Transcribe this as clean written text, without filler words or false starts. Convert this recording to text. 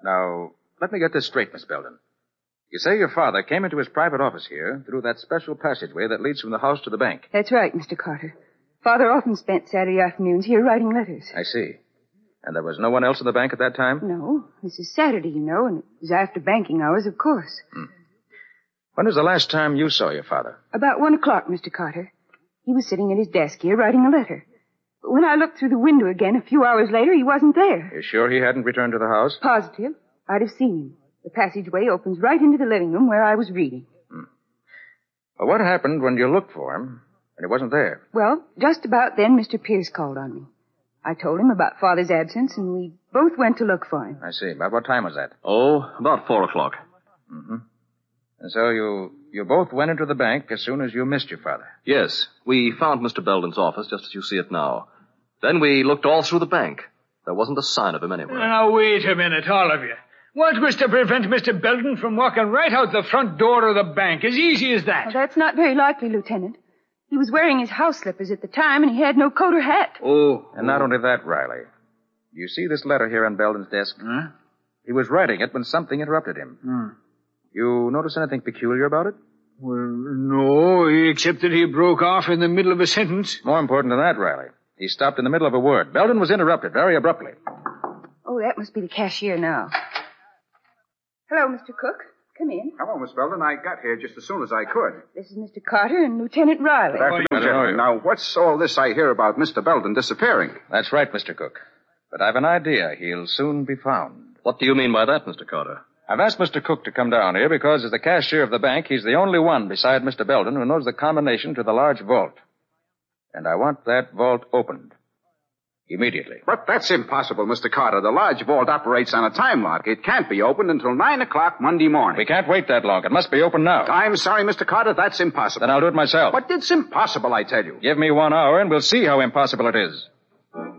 Now, let me get this straight, Miss Belden. You say your father came into his private office here through that special passageway that leads from the house to the bank. That's right, Mr. Carter. Father often spent Saturday afternoons here writing letters. I see. And there was no one else in the bank at that time? No. This is Saturday, you know, and it was after banking hours, of course. When was the last time you saw your father? About 1 o'clock, Mr. Carter. He was sitting at his desk here writing a letter. But when I looked through the window again a few hours later, he wasn't there. You sure he hadn't returned to the house? Positive. I'd have seen him. The passageway opens right into the living room where I was reading. Well, what happened when you looked for him and he wasn't there? Well, just about then, Mr. Pierce called on me. I told him about Father's absence, and we both went to look for him. I see. About what time was that? Oh, about 4 o'clock. Mm-hmm. And so you both went into the bank as soon as you missed your father? Yes. We found Mr. Belden's office just as you see it now. Then we looked all through the bank. There wasn't a sign of him anywhere. Now, wait a minute, all of you. What was to prevent Mr. Belden from walking right out the front door of the bank? As easy as that. Well, that's not very likely, Lieutenant. He was wearing his house slippers at the time, and he had no coat or hat. Oh. And not only that, Riley. You see this letter here on Belden's desk? Huh? He was writing it when something interrupted him. You notice anything peculiar about it? Well, no, except that he broke off in the middle of a sentence. More important than that, Riley. He stopped in the middle of a word. Belden was interrupted very abruptly. Oh, that must be the cashier now. Hello, Mr. Cook. Come in. Hello, Miss Belden. I got here just as soon as I could. This is Mr. Carter and Lieutenant Riley. Good afternoon, gentlemen. Now, what's all this I hear about Mr. Belden disappearing? That's right, Mr. Cook. But I've an idea. He'll soon be found. What do you mean by that, Mr. Carter? I've asked Mr. Cook to come down here because as the cashier of the bank, he's the only one beside Mr. Belden who knows the combination to the large vault. And I want that vault opened. Immediately. But that's impossible, Mr. Carter. The large vault operates on a time lock. It can't be opened until 9 o'clock Monday morning. We can't wait that long. It must be open now. I'm sorry, Mr. Carter. That's impossible. Then I'll do it myself. But it's impossible, I tell you. Give me 1 hour and we'll see how impossible it is.